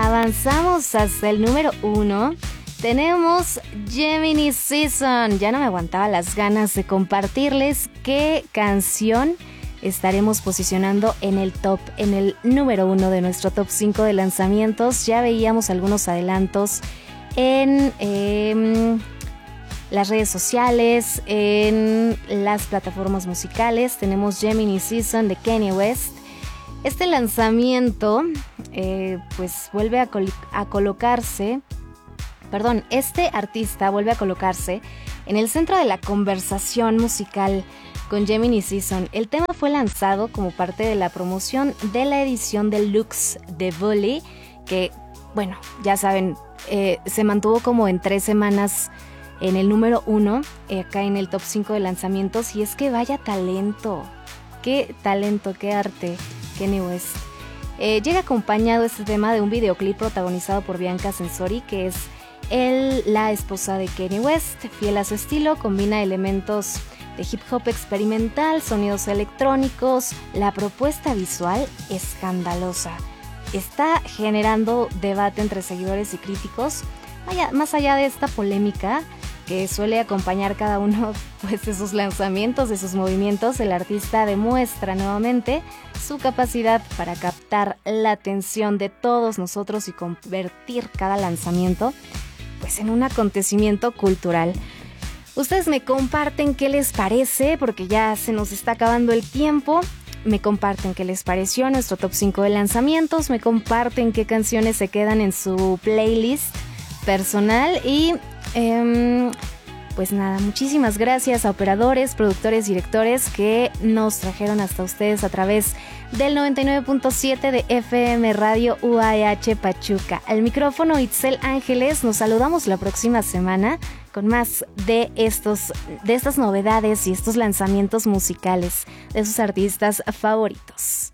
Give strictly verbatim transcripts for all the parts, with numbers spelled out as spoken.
avanzamos hasta el número uno. Tenemos Gemini Season. Ya no me aguantaba las ganas de compartirles qué canción estaremos posicionando en el top, en el número uno de nuestro top cinco de lanzamientos. Ya veíamos algunos adelantos en eh, las redes sociales, en las plataformas musicales. Tenemos Gemini Season de Kanye West. Este lanzamiento eh, pues vuelve a, col- a colocarse, perdón, este artista vuelve a colocarse en el centro de la conversación musical con Gemini Season. El tema fue lanzado como parte de la promoción de la edición deluxe de Bully, que, bueno, ya saben, eh, se mantuvo como en tres semanas en el número uno, eh, acá en el top cinco de lanzamientos. Y es que vaya talento, qué talento, qué arte, Kanye West. Eh, llega acompañado este tema de un videoclip protagonizado por Bianca Censori, que es el, la esposa de Kanye West. Fiel a su estilo, combina elementos de hip hop experimental, sonidos electrónicos. La propuesta visual escandalosa. Está generando debate entre seguidores y críticos. Vaya, más allá de esta polémica que suele acompañar cada uno pues, de sus lanzamientos, de sus movimientos, el artista demuestra nuevamente su capacidad para captar la atención de todos nosotros y convertir cada lanzamiento pues, en un acontecimiento cultural. Ustedes me comparten qué les parece, porque ya se nos está acabando el tiempo. Me comparten qué les pareció nuestro top cinco de lanzamientos. Me comparten qué canciones se quedan en su playlist personal. Y eh, pues nada, muchísimas gracias a operadores, productores, directores que nos trajeron hasta ustedes a través del noventa y nueve punto siete de F M Radio U A H Pachuca. Al micrófono Itzel Ángeles. Nos saludamos la próxima semana con más de estos, de estas novedades y estos lanzamientos musicales de sus artistas favoritos.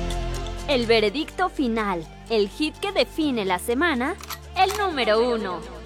El veredicto final, el hit que define la semana, el número uno.